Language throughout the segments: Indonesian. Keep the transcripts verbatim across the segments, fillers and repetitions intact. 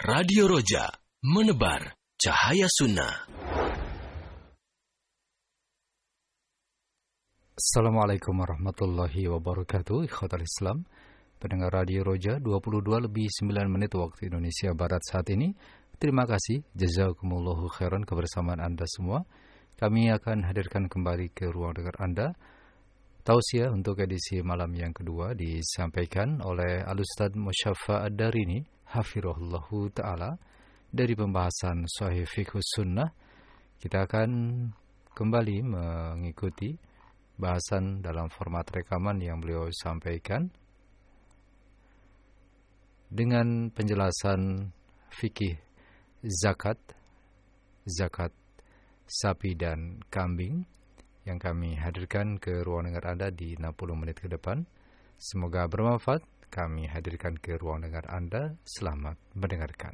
Radio Roja, menebar cahaya sunnah. Assalamualaikum warahmatullahi wabarakatuh. Ikhwatal Islam, pendengar Radio Roja, dua puluh dua lebih sembilan menit waktu Indonesia Barat saat ini. Terima kasih, jazakumullahu khairan kebersamaan Anda semua. Kami akan hadirkan kembali ke ruang dengar Anda. Tausiah untuk edisi malam yang kedua disampaikan oleh Al-Ustadz Musyaffa Ad-Darini, hafirullahu ta'ala, dari pembahasan Sahih Fiqhus Sunnah. Kita akan kembali mengikuti bahasan dalam format rekaman yang beliau sampaikan dengan penjelasan fikih zakat, zakat sapi dan kambing, yang kami hadirkan ke ruang dengar Anda di enam puluh menit ke depan. Semoga bermanfaat. Kami hadirkan ke ruang dengar Anda. Selamat mendengarkan.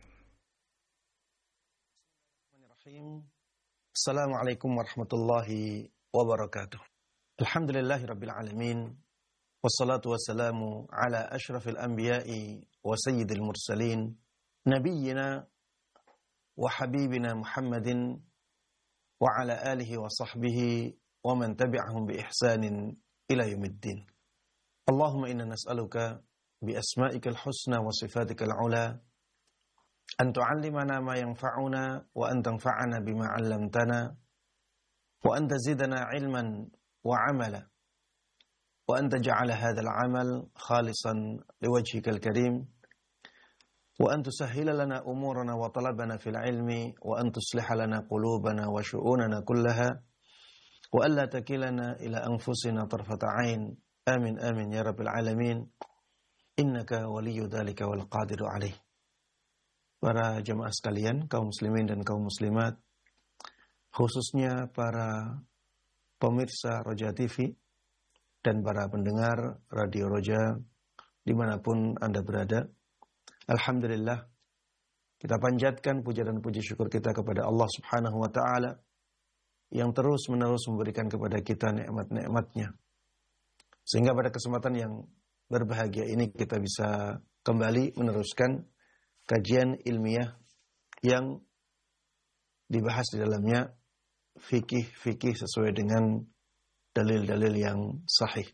Assalamualaikum warahmatullahi wabarakatuh. Alhamdulillahi rabbil alamin. Wassalatu wassalamu ala ashrafil anbiya'i wa sayyidil mursalin. Nabiyyina wa habibina Muhammadin wa ala alihi wa sahbihi wa man tabi'ahum bi ihsanin ila yaumiddin. Allahumma inna nas'aluka bi asma'ikal husna wa sifatikal ula an tu'allimana ma yanfa'una wa an tanfa'ana bima 'allamtana wa an tazidana 'ilman wa 'amala wa an taj'ala hadzal 'amal khalisan liwajhikal karim wa an tusahhila lana umurana wa talabana fil 'ilmi wa an tusliha lana qulubana wa syu'unana kullaha wa alla takilana ila anfusina tarfata 'ain. Amin amin ya rabbil alamin. Innaka waliyyu dzalika wal qadiru alaih. Para jemaah sekalian, kaum muslimin dan kaum muslimat, khususnya para pemirsa Roja T V dan para pendengar Radio Roja dimanapun Anda berada, alhamdulillah, kita panjatkan puja dan puji syukur kita kepada Allah Subhanahu wa ta'ala yang terus-menerus memberikan kepada kita nikmat-nikmatnya. Sehingga pada kesempatan yang berbahagia ini kita bisa kembali meneruskan kajian ilmiah yang dibahas di dalamnya fikih-fikih sesuai dengan dalil-dalil yang sahih.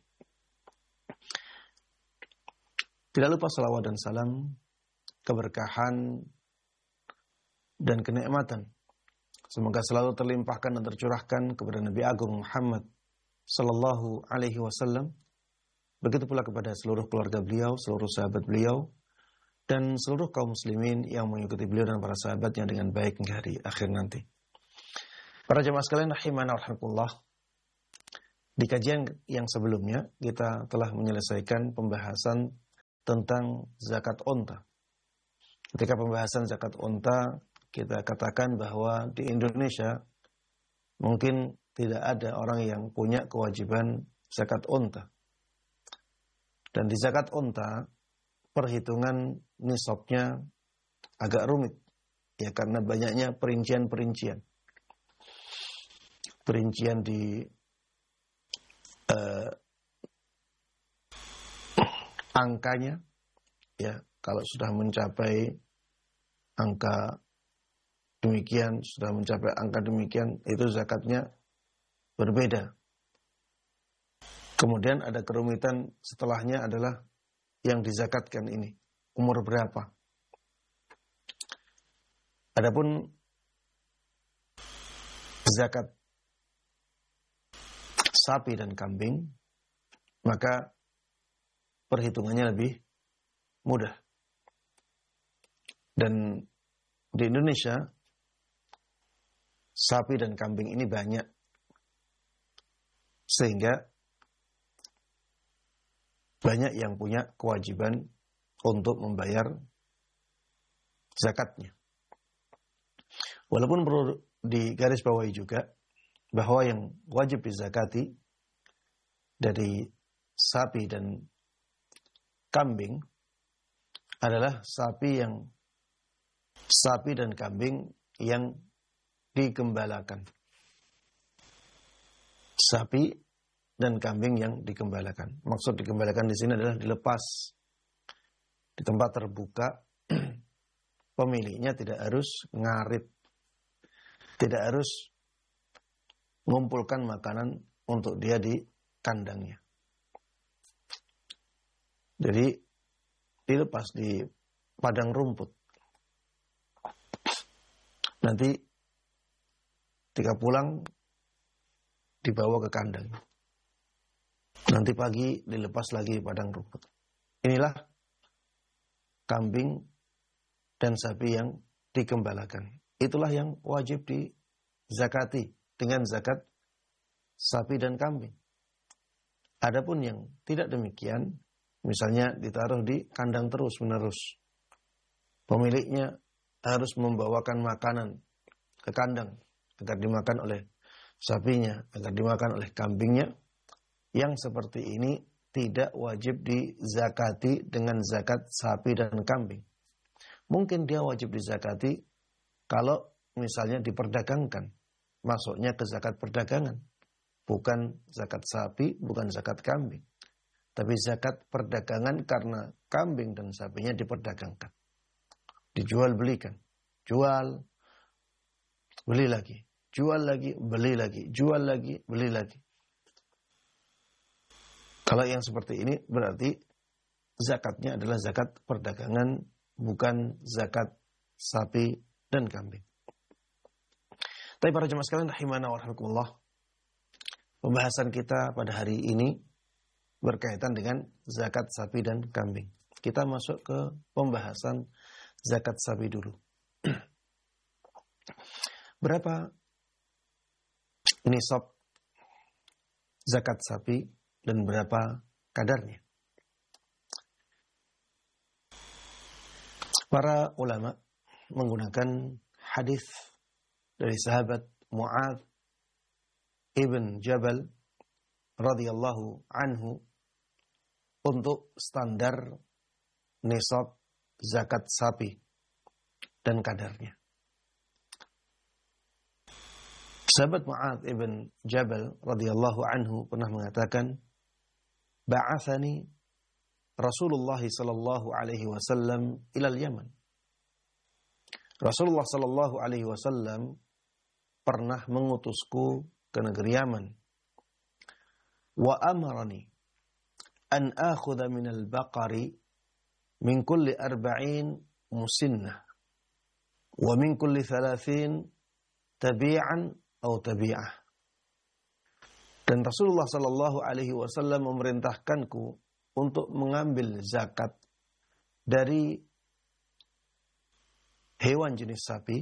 Tidak lupa salawat dan salam, keberkahan dan kenikmatan semoga selalu terlimpahkan dan tercurahkan kepada Nabi Agung Muhammad sallallahu alaihi wasallam. Begitu pula kepada seluruh keluarga beliau, seluruh sahabat beliau, dan seluruh kaum muslimin yang mengikuti beliau dan para sahabatnya dengan baik hingga hari akhir nanti. Para jemaah sekalian rahimana rahimakumullah, di kajian yang sebelumnya kita telah menyelesaikan pembahasan tentang zakat unta. Ketika pembahasan zakat unta, kita katakan bahwa di Indonesia mungkin tidak ada orang yang punya kewajiban zakat unta. Dan di zakat unta, perhitungan nisabnya agak rumit. Ya, karena banyaknya perincian-perincian. Perincian di uh, angkanya. Ya, kalau sudah mencapai angka demikian, sudah mencapai angka demikian, itu zakatnya berbeda. Kemudian ada kerumitan setelahnya adalah yang dizakatkan ini, umur berapa. Adapun zakat sapi dan kambing, maka perhitungannya lebih mudah. Dan di Indonesia, sapi dan kambing ini banyak, sehingga banyak yang punya kewajiban untuk membayar zakatnya. Walaupun perlu digarisbawahi juga bahwa yang wajib dizakati dari sapi dan kambing adalah sapi yang sapi dan kambing yang digembalakan. Sapi dan kambing yang digembalakan. Maksud digembalakan di sini adalah dilepas di tempat terbuka pemiliknya tidak harus ngarit, tidak harus mengumpulkan makanan untuk dia di kandangnya. Jadi dilepas di padang rumput. Nanti ketika pulang dibawa ke kandang. Nanti pagi dilepas lagi di padang rumput. Inilah kambing dan sapi yang digembalakan. Itulah yang wajib dizakati dengan zakat sapi dan kambing. Adapun yang tidak demikian, misalnya ditaruh di kandang terus-menerus, pemiliknya harus membawakan makanan ke kandang agar dimakan oleh sapinya, agar dimakan oleh kambingnya. Yang seperti ini tidak wajib dizakati dengan zakat sapi dan kambing. Mungkin dia wajib dizakati kalau misalnya diperdagangkan, masuknya ke zakat perdagangan. Bukan zakat sapi, bukan zakat kambing. Tapi zakat perdagangan karena kambing dan sapinya diperdagangkan. Dijual belikan. Jual, beli lagi. Jual lagi, beli lagi. Jual lagi, beli lagi. Kalau yang seperti ini berarti zakatnya adalah zakat perdagangan, bukan zakat sapi dan kambing. Tapi para jemaah sekalian rahimana wa rahimakumullah, pembahasan kita pada hari ini berkaitan dengan zakat sapi dan kambing. Kita masuk ke pembahasan zakat sapi dulu. Berapa nisab zakat sapi dan berapa kadarnya? Para ulama menggunakan hadis dari sahabat Mu'adz ibn Jabal radhiyallahu anhu untuk standar nisab zakat sapi dan kadarnya. Sahabat Mu'adz ibn Jabal radhiyallahu anhu pernah mengatakan, ba'athani Rasulullah sallallahu alaihi wasallam ilal Yaman. Rasulullah sallallahu alaihi wasallam pernah mengutusku ke negeri Yaman. Wa amarani an akhudha min al-baqari min kulli arba'in musinnah wa min kulli thalathin tabi'an atau tabi'ah. Dan Rasulullah sallallahu alaihi wasallam memerintahkanku untuk mengambil zakat dari hewan jenis sapi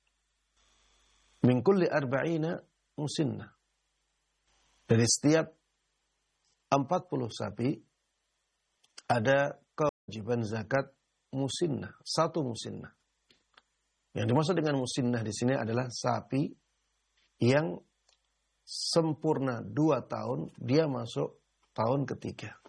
min kulli arba'ina musinnah. Dari setiap empat puluh sapi ada kewajiban zakat musinnah, satu musinnah. Yang dimaksud dengan musinnah di sini adalah sapi yang sempurna dua tahun, dia masuk tahun ketiga.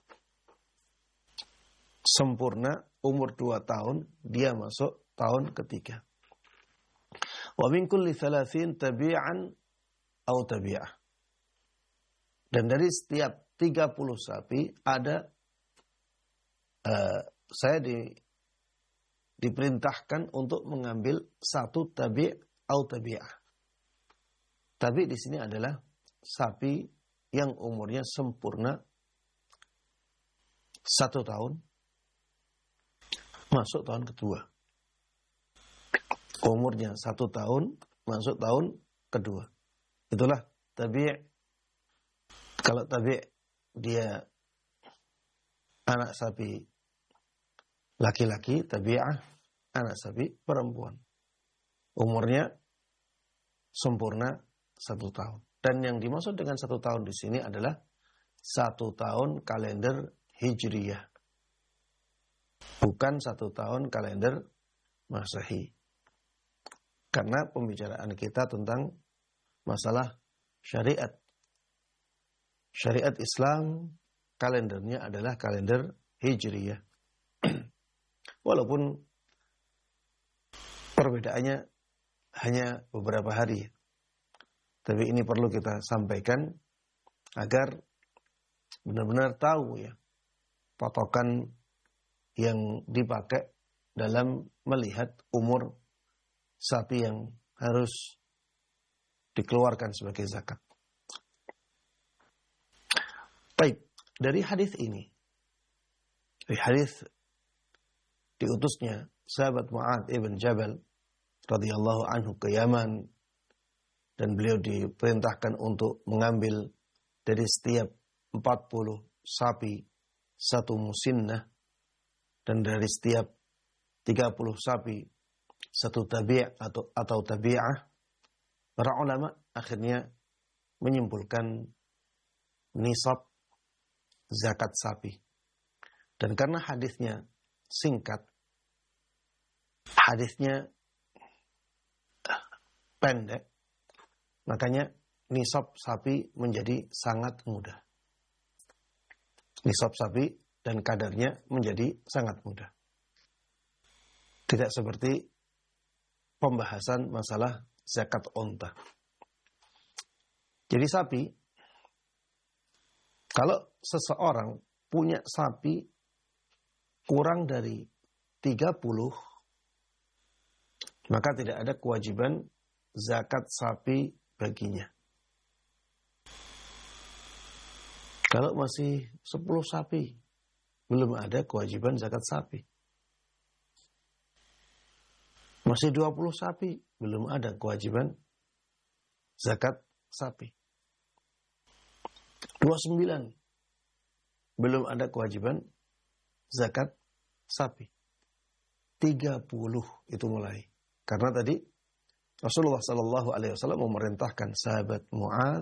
Sempurna umur dua tahun, dia masuk tahun ketiga. Wa min kulli thalathin tabi'an atau tabi'ah. Dan dari setiap tiga puluh sapi ada uh, saya di, diperintahkan untuk mengambil satu tabi' atau tabi'ah. Tabi' di sini adalah sapi yang umurnya sempurna satu tahun masuk tahun kedua. Umurnya satu tahun masuk tahun kedua. Itulah tabi'. Kalau tabi' dia anak sapi laki-laki, tabi'ah anak sapi perempuan. Umurnya sempurna satu tahun. Dan yang dimaksud dengan satu tahun di sini adalah satu tahun kalender Hijriyah. Bukan satu tahun kalender Masehi. Karena pembicaraan kita tentang masalah syariat. Syariat Islam kalendernya adalah kalender Hijriyah. Walaupun perbedaannya hanya beberapa hari. Tapi ini perlu kita sampaikan agar benar-benar tahu ya patokan yang dipakai dalam melihat umur sapi yang harus dikeluarkan sebagai zakat. Baik, dari hadis ini, dari hadis diutusnya sahabat Mu'adz ibn Jabal radhiyallahu anhu ke Yaman, dan beliau diperintahkan untuk mengambil dari setiap empat puluh sapi satu musinnah, dan dari setiap tiga puluh sapi satu tabi' atau atau tabi'ah. Para ulama akhirnya menyimpulkan nisab zakat sapi. Dan karena hadisnya singkat, hadisnya pendek, makanya nisab sapi menjadi sangat mudah. Nisab sapi dan kadarnya menjadi sangat mudah. Tidak seperti pembahasan masalah zakat onta. Jadi sapi, kalau seseorang punya sapi kurang dari tiga puluh, maka tidak ada kewajiban zakat sapi baginya. Kalau masih sepuluh sapi, belum ada kewajiban zakat sapi. Masih dua puluh sapi, belum ada kewajiban zakat sapi. dua puluh sembilan, belum ada kewajiban zakat sapi. tiga puluh itu mulai. Karena tadi Rasulullah Sallallahu Alaihi Wasallam memerintahkan sahabat Mu'adz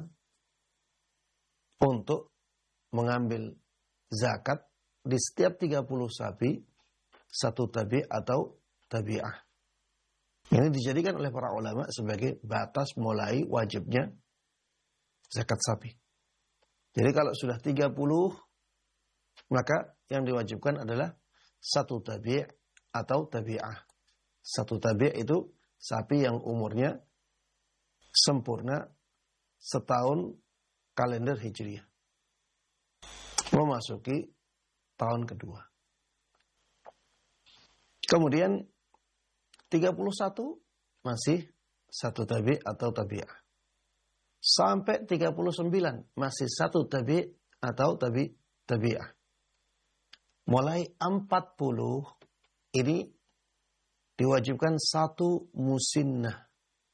untuk mengambil zakat di setiap tiga puluh sapi satu tabi atau tabi'ah. Ini dijadikan oleh para ulama sebagai batas mulai wajibnya zakat sapi. Jadi kalau sudah tiga puluh, maka yang diwajibkan adalah satu tabi' atau tabi'ah. Satu tabi' itu sapi yang umurnya sempurna setahun kalender Hijriah, memasuki tahun kedua. Kemudian tiga puluh satu masih satu tabi' atau tabi'ah. Sampai tiga puluh sembilan masih satu tabi' atau tabi' tabi'ah. Mulai empat puluh ini diwajibkan satu musinnah.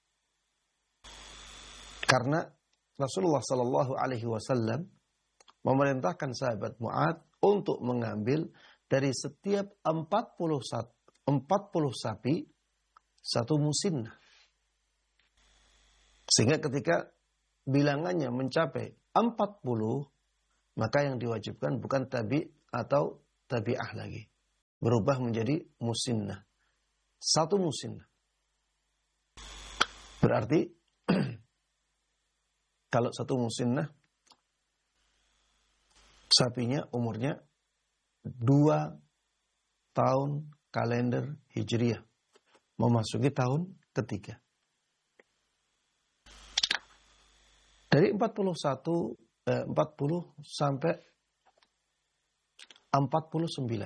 Karena Rasulullah Sallallahu Alaihi Wasallam memerintahkan sahabat Mu'adz untuk mengambil dari setiap empat puluh sapi satu musinnah. Sehingga ketika bilangannya mencapai empat puluh, maka yang diwajibkan bukan tabi atau tabi'ah lagi. Berubah menjadi musinnah. Satu musinnah. Berarti kalau satu musinnah, sapinya umurnya dua tahun kalender Hijriah, memasuki tahun ketiga. Dari empat puluh satu, eh, empat puluh sampai empat puluh sembilan.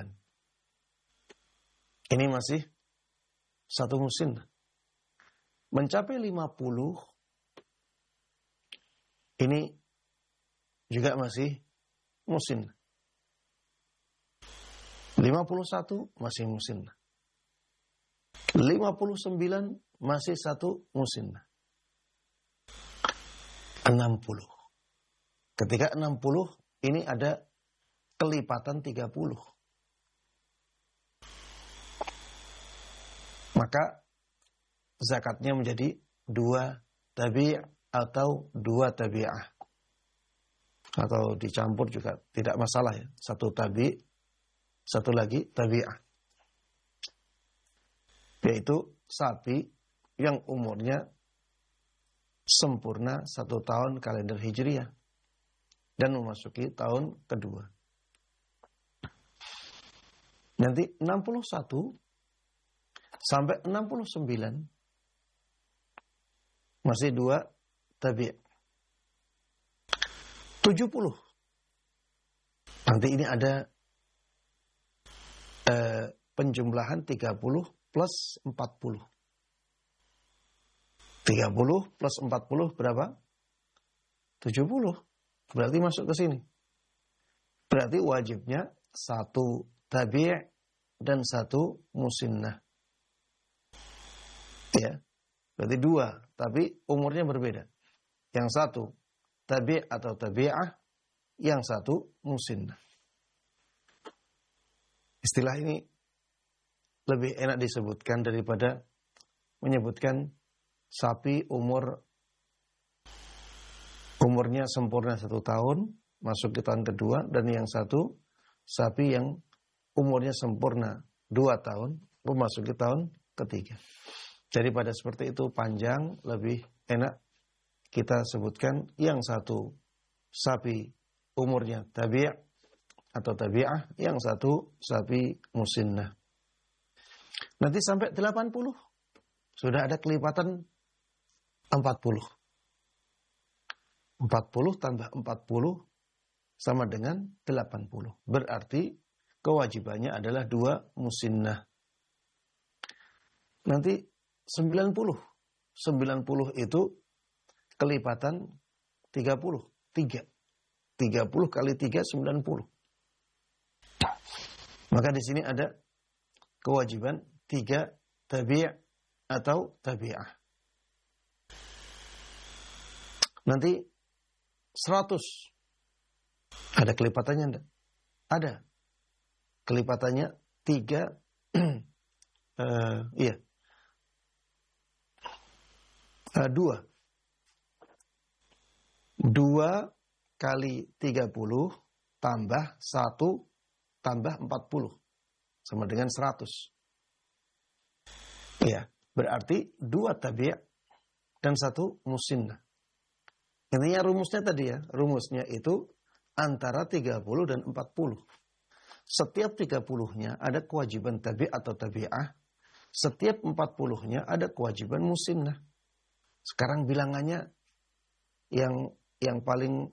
Ini masih satu musinnah. Mencapai lima puluh, ini juga masih musinnah. lima puluh satu masih musinnah. lima puluh sembilan masih satu musinnah. enam puluh. Ketika enam puluh, ini ada kelipatan tiga puluh. Maka zakatnya menjadi dua tabi' atau dua tabi'ah. Atau dicampur juga tidak masalah ya. Satu tabi', satu lagi tabi'ah. Yaitu sapi yang umurnya sempurna satu tahun kalender Hijriah dan memasuki tahun kedua. Nanti enam puluh satu sampai enam puluh sembilan masih dua tabi'. tujuh puluh. Nanti ini ada uh, penjumlahan tiga puluh plus empat puluh. tiga puluh plus empat puluh berapa? tujuh puluh. Berarti masuk ke sini. Berarti wajibnya satu tabi' dan satu musinnah. Ya. Berarti dua, tapi umurnya berbeda. Yang satu tabi' atau tabi'ah, yang satu musinnah. Istilah ini lebih enak disebutkan daripada menyebutkan sapi umur umurnya sempurna satu tahun, masuk ke tahun kedua, dan yang satu sapi yang umurnya sempurna dua tahun, memasuki tahun ketiga. Daripada seperti itu panjang, lebih enak kita sebutkan yang satu sapi umurnya tabi' atau tabi'ah, yang satu sapi musinnah. Nanti sampai delapan puluh sudah ada kelipatan empat puluh. empat puluh tambah empat puluh sama dengan delapan puluh. Berarti kewajibannya adalah dua musinnah. Nanti sembilan puluh. sembilan puluh itu kelipatan tiga puluh. tiga. tiga puluh kali tiga, sembilan puluh. Maka di sini ada kewajiban tiga tabi' atau tabi'ah. Nanti seratus. Ada kelipatannya enggak? Ada. Kelipatannya tiga. uh, iya. Uh, dua. Dua kali tiga puluh tambah satu tambah empat puluh. Sama dengan seratus. Iya. Berarti dua tabi' dan satu musinnah. Intinya rumusnya tadi ya. Rumusnya itu antara tiga puluh dan empat puluh. Setiap tiga puluhnya ada kewajiban tabi' atau tabi'ah. Setiap empat puluhnya ada kewajiban musinnah. Sekarang bilangannya yang yang paling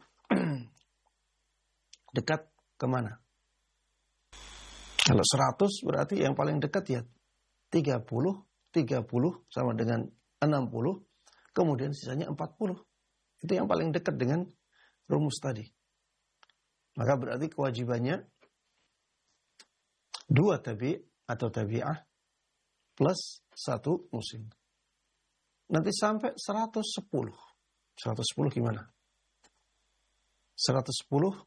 dekat kemana? Kalau seratus berarti yang paling dekat ya tiga puluh, tiga puluh sama dengan enam puluh, kemudian sisanya empat puluh. Itu yang paling dekat dengan rumus tadi. Maka berarti kewajibannya dua tabi' atau tabi'ah plus satu musim. Nanti sampai seratus sepuluh. seratus sepuluh gimana? seratus sepuluh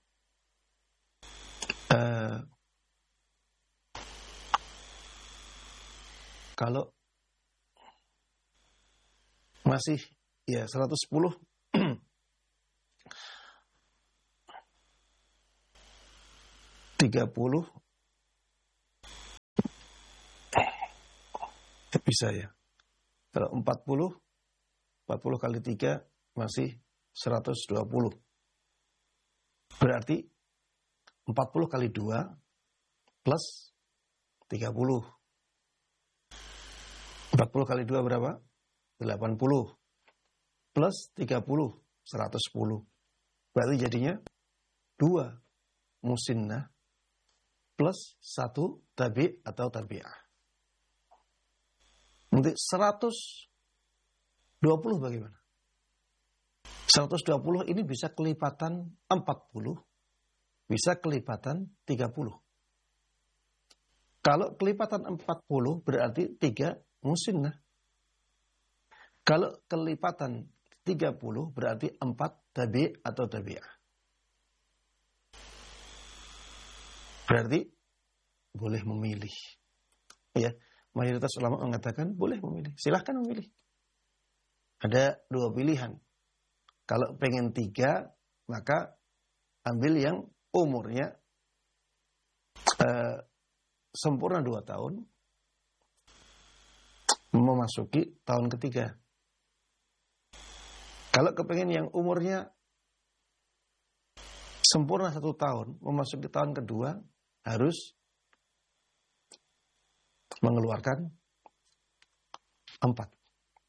uh, kalau masih ya seratus sepuluh tiga puluh bisa ya. Kalau empat puluh empat puluh kali tiga masih seratus dua puluh. Berarti empat puluh kali dua plus tiga puluh. empat puluh kali dua berapa? delapan puluh. Plus tiga puluh, seratus sepuluh. Berarti jadinya dua musinnah plus satu tabi' atau tabi'ah. Nanti seratus dua puluh bagaimana? seratus dua puluh ini bisa kelipatan empat puluh, bisa kelipatan tiga puluh. Kalau kelipatan empat puluh berarti tiga musinnah. Kalau kelipatan tiga puluh berarti empat tabi' atau tabi'ah. Berarti boleh memilih. Ya, mayoritas ulama mengatakan boleh memilih. Silahkan memilih. Ada dua pilihan. Kalau pengen tiga, maka ambil yang umurnya uh, sempurna dua tahun, memasuki tahun ketiga. Kalau kepengen yang umurnya sempurna satu tahun, memasuki tahun kedua, harus mengeluarkan empat.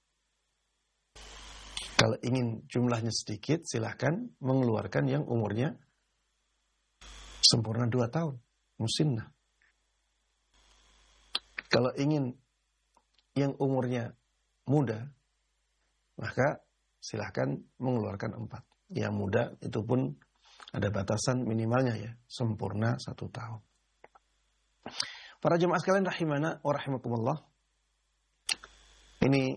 Kalau ingin jumlahnya sedikit, silahkan mengeluarkan yang umurnya sempurna dua tahun, musinnah. Kalau ingin yang umurnya muda, maka silahkan mengeluarkan empat. Yang muda itu pun ada batasan minimalnya ya, sempurna satu tahun. Para jemaah sekalian rahimana wa rahimakumullah. Ini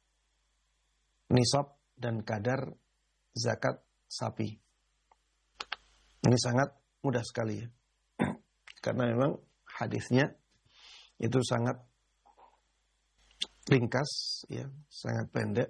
nisab dan kadar zakat sapi. Ini sangat mudah sekali ya. Karena memang hadisnya itu sangat ringkas ya, sangat pendek.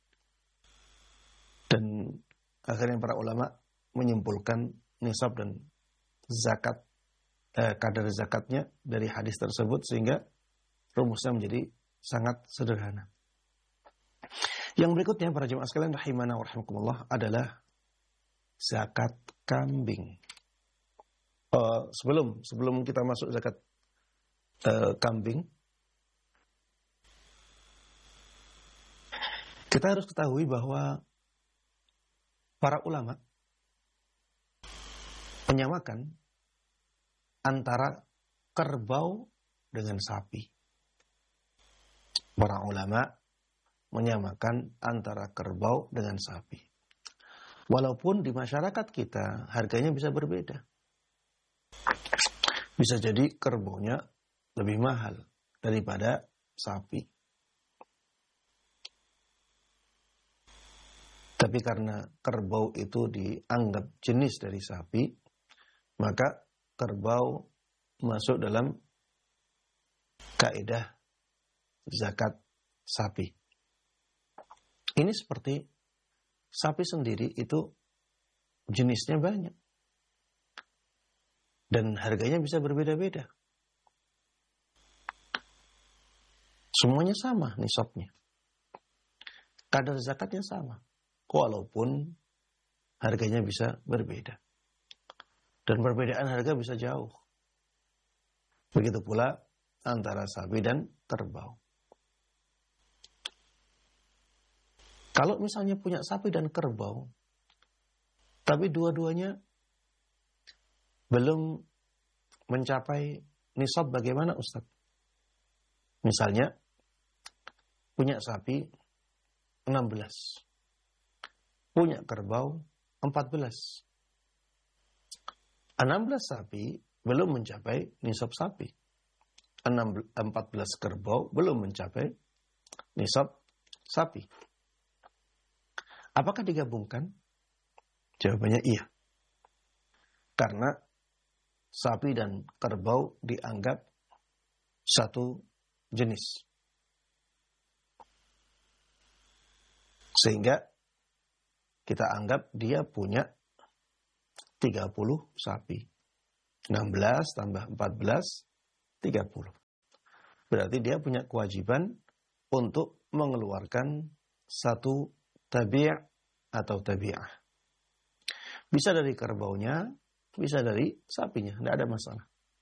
Dan akhirnya para ulama menyimpulkan nisab dan zakat eh, kadar zakatnya dari hadis tersebut, sehingga rumusnya menjadi sangat sederhana. Yang berikutnya para jemaah sekalian rahimana wa rahimakumullah adalah zakat kambing. Uh, sebelum sebelum kita masuk zakat uh, kambing, kita harus ketahui bahwa para ulama menyamakan antara kerbau dengan sapi. Para ulama menyamakan antara kerbau dengan sapi. Walaupun di masyarakat kita harganya bisa berbeda. Bisa jadi kerbaunya lebih mahal daripada sapi. Tapi karena kerbau itu dianggap jenis dari sapi, maka kerbau masuk dalam kaidah zakat sapi. Ini seperti sapi sendiri itu jenisnya banyak. Dan harganya bisa berbeda-beda. Semuanya sama nisabnya. Kadar zakatnya sama. Walaupun harganya bisa berbeda. Dan perbedaan harga bisa jauh. Begitu pula antara sapi dan kerbau. Kalau misalnya punya sapi dan kerbau, tapi dua-duanya belum mencapai nisab, bagaimana Ustaz? Misalnya punya sapi enam belas, punya kerbau empat belas. enam belas sapi belum mencapai nisab sapi. empat belas kerbau belum mencapai nisab sapi. Apakah digabungkan? Jawabannya iya. Karena sapi dan kerbau dianggap satu jenis. Sehingga kita anggap dia punya tiga puluh sapi. enam belas tambah empat belas, tiga puluh. Berarti dia punya kewajiban untuk mengeluarkan satu tabi' atau tabi'ah. Bisa dari kerbaunya, bisa dari sapinya, tidak ada masalah.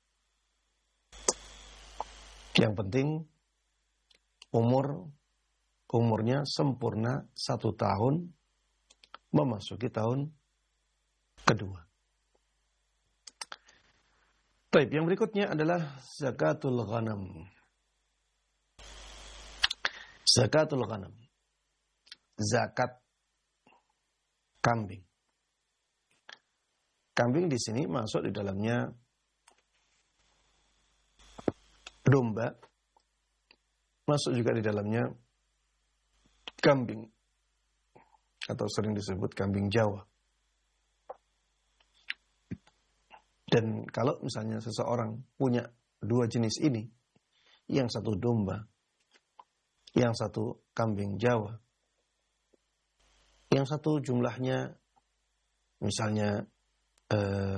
Yang penting umur umurnya sempurna satu tahun, memasuki tahun kedua. Baik, yang berikutnya adalah zakatul ghanam. Zakatul ghanam. Zakat kambing. Kambing di sini masuk di dalamnya domba, masuk juga di dalamnya kambing, atau sering disebut kambing Jawa. Dan kalau misalnya seseorang punya dua jenis ini, yang satu domba, yang satu kambing Jawa, yang satu jumlahnya misalnya eh,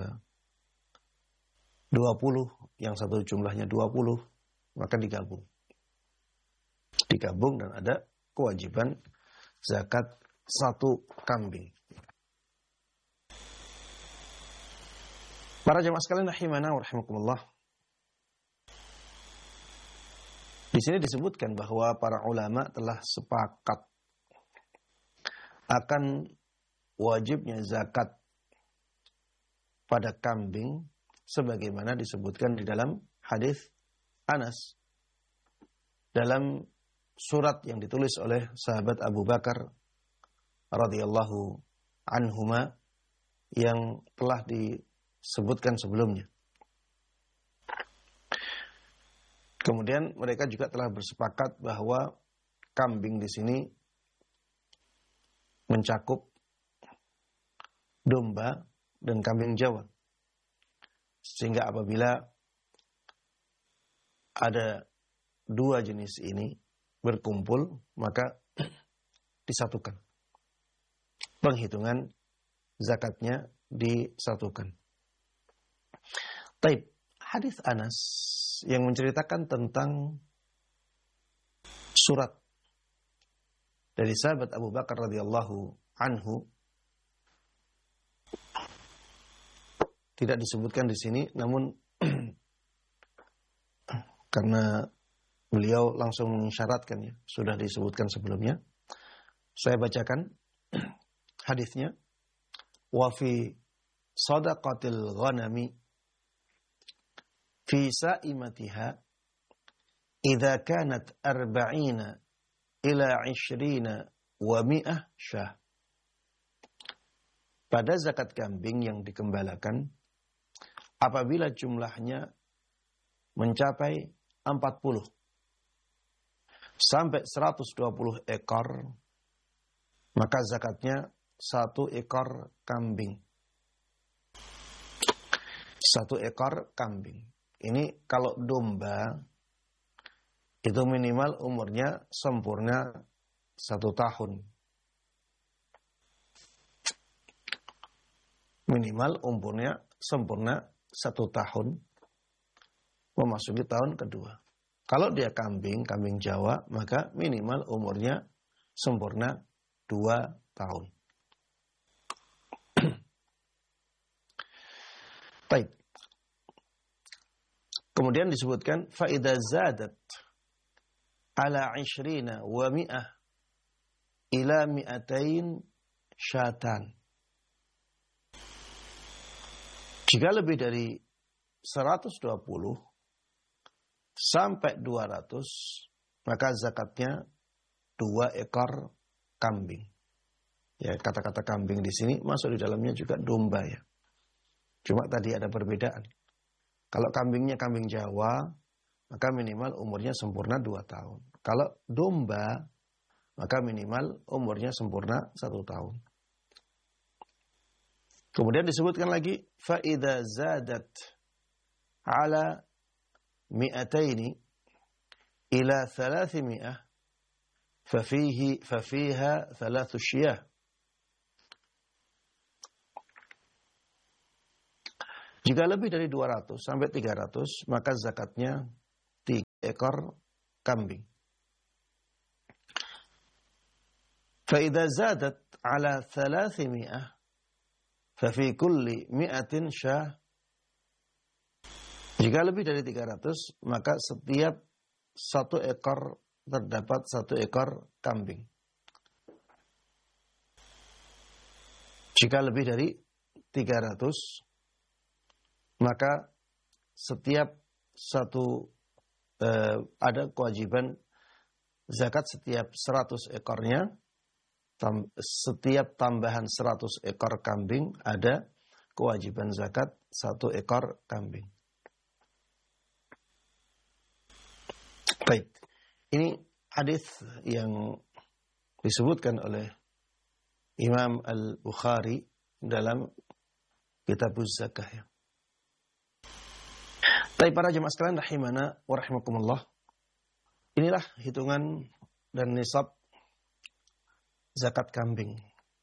dua puluh, yang satu jumlahnya dua puluh, maka digabung. Digabung dan ada kewajiban zakat satu kambing. Para jemaah sekalian rahimana wa rahimakumullah. Di sini disebutkan bahwa para ulama telah sepakat akan wajibnya zakat pada kambing sebagaimana disebutkan di dalam hadis Anas dalam surat yang ditulis oleh sahabat Abu Bakar radhiyallahu anhuma yang telah disebutkan sebelumnya. Kemudian mereka juga telah bersepakat bahwa kambing di sini mencakup domba dan kambing Jawa. Sehingga apabila ada dua jenis ini berkumpul, maka disatukan. Penghitungan zakatnya disatukan. Taib, hadis Anas yang menceritakan tentang surat dari sahabat Abu Bakar radhiyallahu anhu tidak disebutkan di sini, namun karena beliau langsung mengisyaratkan ya, sudah disebutkan sebelumnya. Saya bacakan hadisnya. Wa fi sadaqatil ghanami fi sa'imatiha idza kanat arba'ina ila ishrina wa mi'ah syah. Pada zakat kambing yang dikembalakan, apabila jumlahnya mencapai empat puluh sampai seratus dua puluh ekor, maka zakatnya satu ekor kambing. Satu ekor kambing. Ini kalau domba itu minimal umurnya sempurna satu tahun. Minimal umurnya sempurna satu tahun, memasuki tahun kedua. Kalau dia kambing, kambing Jawa, maka minimal umurnya sempurna dua tahun. Baik. Kemudian disebutkan faida zadat ala ishrina wa mi'ah ila mi'atain syatan. Jika lebih dari seratus dua puluh sampai dua ratus, maka zakatnya dua ekor kambing. Ya, kata-kata kambing di sini masuk di dalamnya juga domba ya. Cuma tadi ada perbedaan. Kalau kambingnya kambing Jawa, maka minimal umurnya sempurna dua tahun. Kalau domba, maka minimal umurnya sempurna satu tahun. Kemudian disebutkan lagi, فَإِذَا زَادَتْ عَلَى مِئَتَيْنِ إِلَى ثَلَاثِمِئَةٍ فَفِيهِ فَفِيهَا ثَلَاثُ شِيَاهٍ. Jika lebih dari dua ratus sampai tiga ratus, maka zakatnya tiga ekor kambing. فَإِذَا زَادَتْ عَلَى ثَلَاثِمِئَةٍ فَفِي كُلِّ مِئَةٍ شَاةٍ. Jika lebih dari tiga ratus, maka setiap satu ekor terdapat satu ekor kambing. Jika lebih dari tiga ratus, maka setiap satu eh, ada kewajiban zakat setiap seratus ekornya, tam, setiap tambahan seratus ekor kambing ada kewajiban zakat satu ekor kambing. Baik, ini hadis yang disebutkan oleh Imam Al-Bukhari dalam Kitabuz Zakah ya. Baik para jemaah sekalian rahimana wa rahimakumullah. Inilah hitungan dan nisab zakat kambing.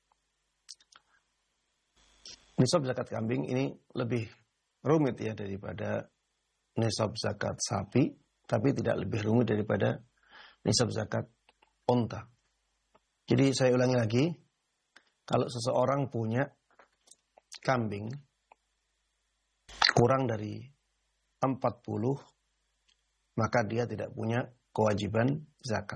Nisab zakat kambing ini lebih rumit ya daripada nisab zakat sapi, tapi tidak lebih rumit daripada nisab zakat unta. Jadi saya ulangi lagi, kalau seseorang punya kambing kurang dari empat puluh, maka dia tidak punya kewajiban zakat.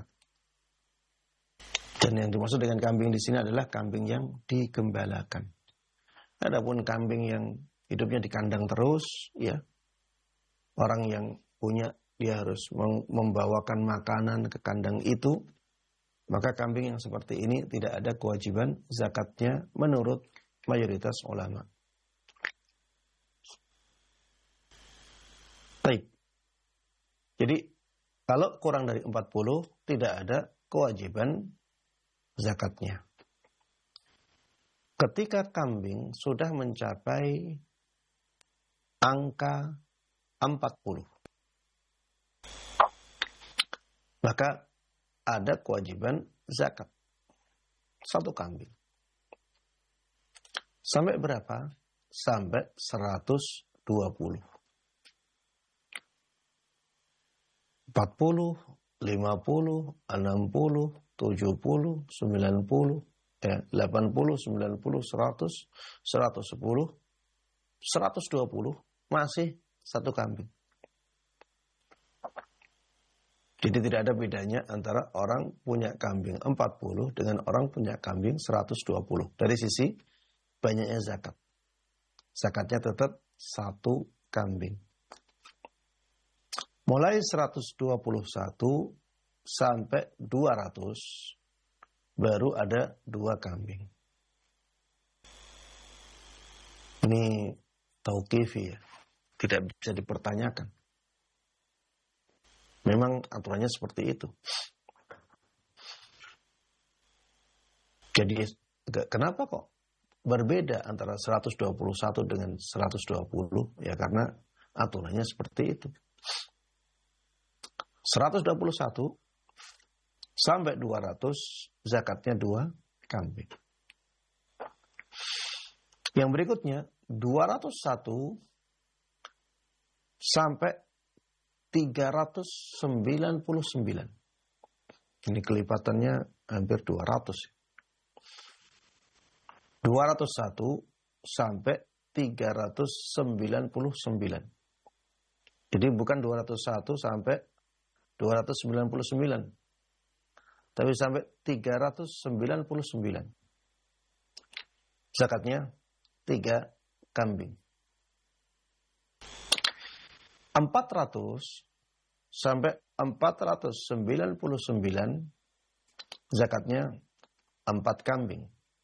Dan yang dimaksud dengan kambing di sini adalah kambing yang digembalakan. Adapun kambing yang hidupnya di kandang terus, ya, orang yang punya dia harus membawakan makanan ke kandang itu, maka kambing yang seperti ini tidak ada kewajiban zakatnya menurut mayoritas ulama. Baik. Jadi kalau kurang dari empat puluh tidak ada kewajiban zakatnya. Ketika kambing sudah mencapai angka empat puluh, maka ada kewajiban zakat. Satu kambing. Sampai berapa? Sampai seratus dua puluh. empat puluh, lima puluh, enam puluh, tujuh puluh, sembilan puluh, ya, delapan puluh, sembilan puluh, seratus, seratus sepuluh, seratus dua puluh, masih satu kambing. Jadi tidak ada bedanya antara orang punya kambing empat puluh dengan orang punya kambing seratus dua puluh. Dari sisi banyaknya zakat. Zakatnya tetap satu kambing. Mulai seratus dua puluh satu sampai dua ratus baru ada dua kambing. Ini tauqifi ya. Tidak bisa dipertanyakan. Memang aturannya seperti itu. Jadi kenapa kok berbeda antara seratus dua puluh satu dengan seratus dua puluh? Ya karena aturannya seperti itu. seratus dua puluh satu sampai dua ratus zakatnya dua kambing. Yang berikutnya dua ratus satu sampai tiga ratus sembilan puluh sembilan. Ini kelipatannya hampir dua ratus. dua ratus satu sampai tiga ratus sembilan puluh sembilan. Jadi bukan dua ratus satu sampai dua ratus sembilan puluh sembilan. Tapi sampai tiga ratus sembilan puluh sembilan. Zakatnya tiga kambing. empat ratus sampai empat ratus sembilan puluh sembilan zakatnya empat kambing.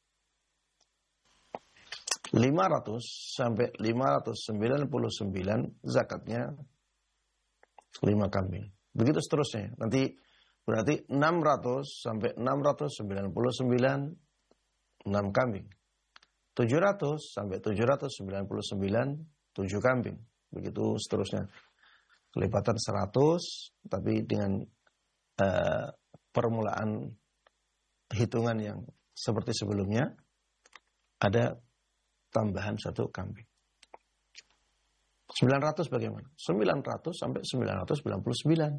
lima ratus sampai lima ratus sembilan puluh sembilan zakatnya lima kambing. Begitu seterusnya. Nanti berarti enam ratus sampai enam ratus sembilan puluh sembilan enam kambing. tujuh ratus sampai tujuh ratus sembilan puluh sembilan tujuh kambing. Begitu seterusnya. Kelipatan seratus tapi dengan uh, permulaan hitungan yang seperti sebelumnya ada tambahan satu kambing. sembilan ratus bagaimana? sembilan ratus sampai sembilan ratus sembilan puluh sembilan.